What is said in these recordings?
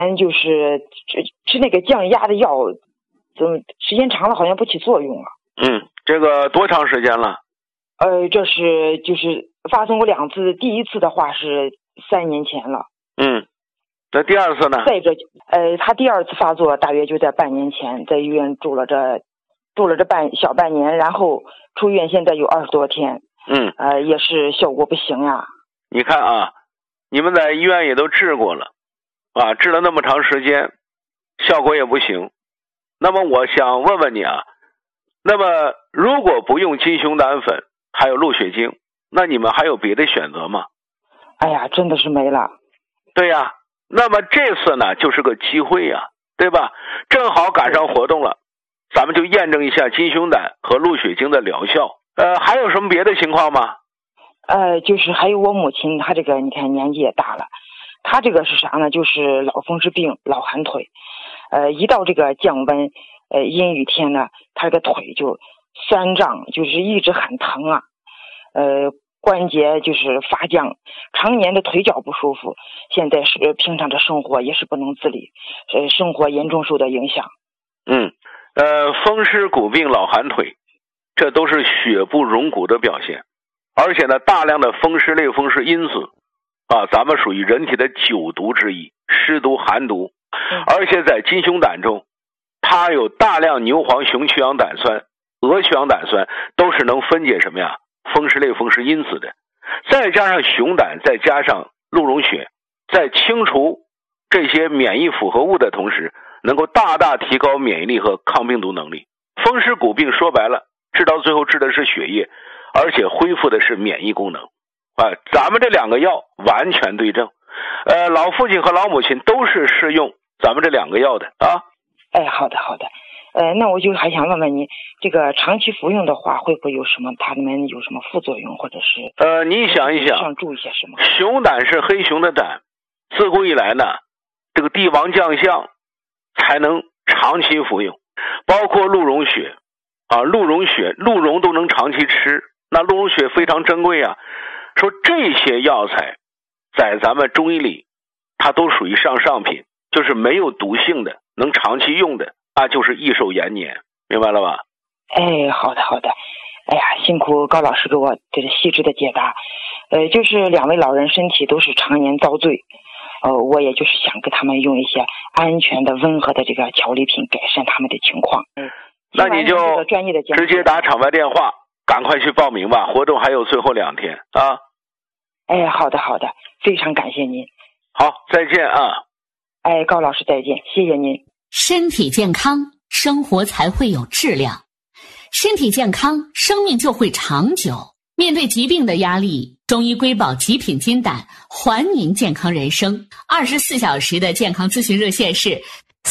就是吃那个降压的药，怎么时间长了好像不起作用了。 这个多长时间了？ 这是就是发生过2次，第一次的话是3年前了。 那第二次呢？ 再者，他第2次发作大约就在半年前，在医院住了这小半年，然后出院，现在有20多天。也是效果不行呀。 你看啊，你们在医院也都治过了啊，治了那么长时间，效果也不行。那么我想问问你啊，那么如果不用金熊胆粉还有鹿血精，那你们还有别的选择吗？ 哎呀，真的是没了。 对呀，那么这次呢就是个机会呀，对吧？正好赶上活动了，咱们就验证一下金熊胆和鹿血精的疗效。还有什么别的情况吗？ 就是还有我母亲，她这个你看年纪也大了，她这个是啥呢？就是老风湿病、老寒腿。一到这个降温，阴雨天呢，她这个腿就酸胀，就是一直很疼啊。关节就是发僵，常年的腿脚不舒服，现在是平常的生活也是不能自理，生活严重受到影响。 风湿骨病、老寒腿，这都是血不容骨的表现，而且呢，大量的风湿类风湿因子啊，咱们属于人体的9毒之一，湿毒、寒毒，而且在金熊胆中，它有大量牛黄雄曲氧胆酸、鹅曲氧胆酸，都是能分解什么呀？风湿类风湿因子的。再加上熊胆，再加上鹿茸血，在清除这些免疫复合物的同时，能够大大提高免疫力和抗病毒能力。风湿骨病说白了，治到最后治的是血液，而且恢复的是免疫功能。咱们这2个药完全对症。老父亲和老母亲都是适用咱们这2个药的啊。 好的。那我就还想问问你，这个长期服用的话，会不会有什么它们有什么副作用，或者是你想一想， 上注意些什么？ 熊胆是黑熊的胆，自古以来呢，这个帝王将相才能长期服用，包括鹿茸血啊，鹿茸都能长期吃，那鹿茸血非常珍贵啊。说这些药材在咱们中医里，它都属于上品，就是没有毒性的，能长期用的，那就是益寿延年，明白了吧？ 好的。哎呀，辛苦高老师给我这个细致的解答。就是2位老人身体都是常年遭罪，我也就是想给他们用一些安全的、温和的这个调理品，改善他们的情况。 那你就直接打场外电话，赶快去报名吧，活动还有最后2天啊。 好的，非常感谢您。 好，再见啊。 高老师再见，谢谢您。 身体健康，生活才会有质量。身体健康，生命就会长久。面对疾病的压力，中医瑰宝极品金胆还您健康人生。24小时的健康咨询热线是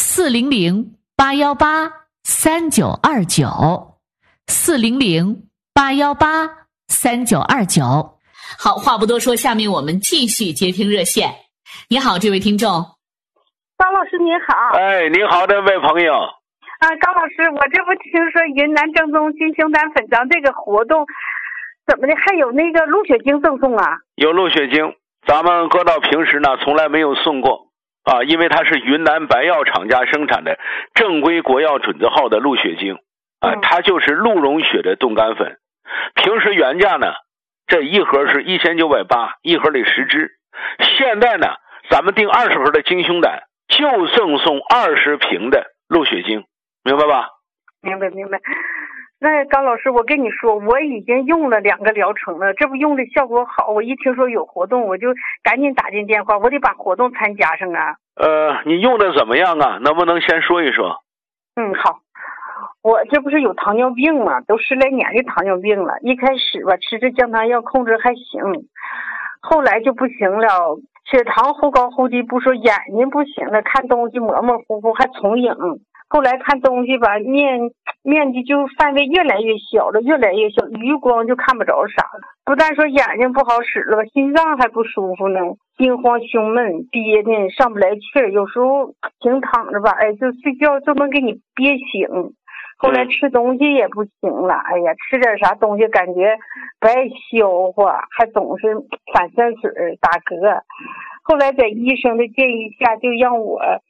400-818-3929，400-818-3929。好，话不多说，下面我们继续接听热线。你好，这位听众。 高老师您好。 你好，这位朋友。 高老师，我这不听说云南正宗金熊胆粉浆这个活动，怎么的还有那个鹿血精赠送啊？ 有鹿血精，咱们搁到平时呢从来没有送过啊，因为它是云南白药厂家生产的正规国药准字号的鹿血精啊，它就是鹿茸血的冻干粉。平时原价呢，这一盒是1980，一盒里10支。现在呢，咱们订20盒的金熊胆，就赠送20瓶的鹿血精，明白吧？ 明白。那高老师，我跟你说，我已经用了2个疗程了，这不用的效果好，我一听说有活动，我就赶紧打进电话，我得把活动参加上啊。 你用的怎么样啊？能不能先说一说？ 好。我这不是有糖尿病嘛，都10来年的糖尿病了，一开始吧吃这降糖药控制还行，后来就不行了，血糖忽高忽低，不说眼睛不行了，看东西模模糊糊还重影，后来看东西吧面积就范围越来越小了，余光就看不着啥了，不但说眼睛不好使了，心脏还不舒服呢，心慌胸闷憋呢，上不来气儿，有时候平躺着吧，就睡觉就能给你憋醒。后来吃东西也不行了，吃点啥东西感觉不爱消化，还总是反酸水打嗝。 后来在医生的建议下，就让我